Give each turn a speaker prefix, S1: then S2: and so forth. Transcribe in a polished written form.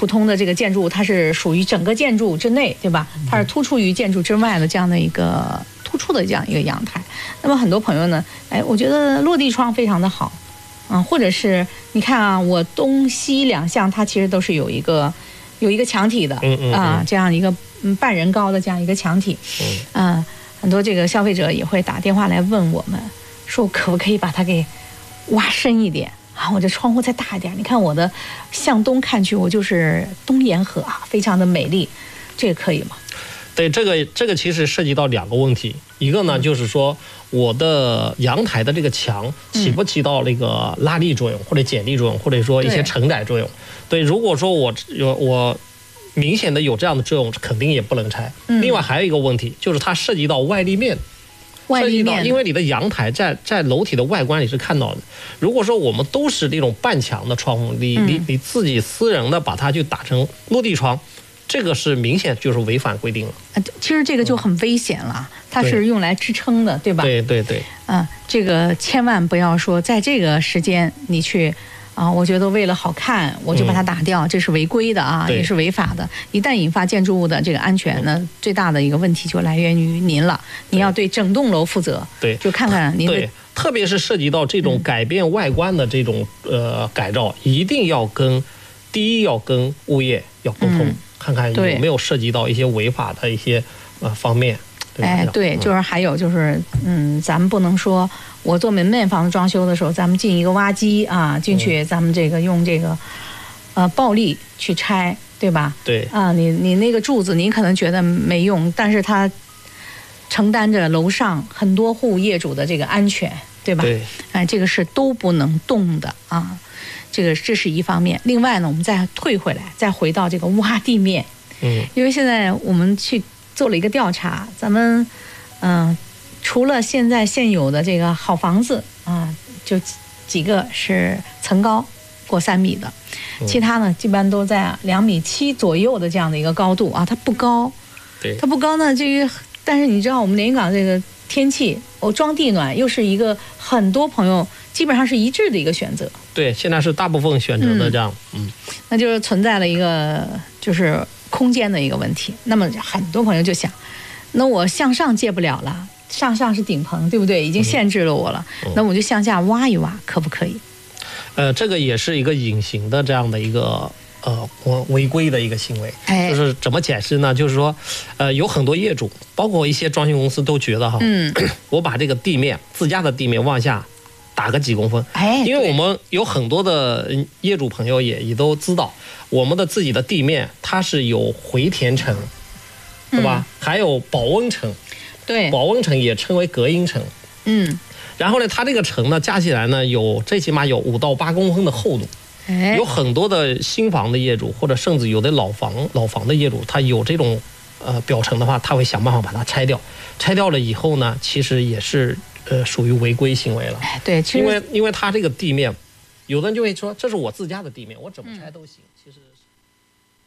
S1: 普通的这个建筑物，它是属于整个建筑之内，对吧？它是突出于建筑之外的这样的一个突出的这样一个阳台。那么很多朋友呢，我觉得落地窗非常的好，或者是你看啊，我东西两向它其实都是有一个墙体的，这样一个半人高的这样一个墙体，很多这个消费者也会打电话来问我们，说可不可以把它给挖深一点。我这窗户再大一点，你看我的向东看去，我就是东沿河啊，非常的美丽，这个可以吗？
S2: 对，这个其实涉及到2个问题，一个呢就是说我的阳台的这个墙起不起到那个拉力作用或者剪力作用，或者说一些承载作用。对，如果说我明显的有这样的作用，肯定也不能拆。另外还有一个问题就是它涉及到外立面。因为你的阳台在楼体的外观你是看到的。如果说我们都是那种半墙的窗户，你自己私人的把它就打成落地窗，这个是明显就是违反规定了。
S1: 其实这个就很危险了，它是用来支撑的，对吧？
S2: 对。
S1: 这个千万不要说在这个时间你去。我觉得为了好看，我就把它打掉，这是违规的啊，也是违法的。一旦引发建筑物的这个安全呢，最大的一个问题就来源于您了。你要对整栋楼负责。对，就看看您的。对，
S2: 特别是涉及到这种改变外观的这种改造，一定要第一要跟物业要沟通，看看有没有涉及到一些违法的一些方面。
S1: 对，就是还有就是，咱们不能说我做门面房子装修的时候，咱们进一个挖机啊，进去咱们这个用这个暴力去拆，对吧？
S2: 对
S1: 你那个柱子，你可能觉得没用，但是它承担着楼上很多户业主的这个安全，对吧？
S2: 对，
S1: 这个是都不能动的啊，这是一方面。另外呢，我们再退回来，再回到这个挖地面，因为现在我们去做了一个调查，咱们除了现有的这个好房子就几个是层高过3米的，其他呢基本上都在2.7米左右的这样的一个高度啊，它不高。
S2: 对，
S1: 它不高呢，但是你知道我们连云港这个天气，装地暖又是一个很多朋友基本上是一致的一个选择。
S2: 对，现在是大部分选择的这样。
S1: 那就是存在了一个就是空间的一个问题。那么很多朋友就想，那我向上借不了了，上是顶棚，对不对？已经限制了我了，那我就向下挖一挖，可不可以？
S2: 这个也是一个隐形的这样的一个违规的一个行为。就是怎么解释呢？就是说，有很多业主，包括一些装修公司都觉得我把这个地面自家的地面往下打个几公分，因为我们有很多的业主朋友也都知道，我们的自己的地面它是有回填层，对吧？还有保温层，
S1: 对，
S2: 保温层也称为隔音层，然后呢，它这个层呢加起来呢最起码有5到8公分的厚度。有很多的新房的业主，或者甚至有的老房的业主，他有这种表层的话，他会想办法把它拆掉。拆掉了以后呢，其实也是属于违规行为了。
S1: 对，
S2: 因为它这个地面，有的人就会说这是我自家的地面，我怎么拆都行。其实。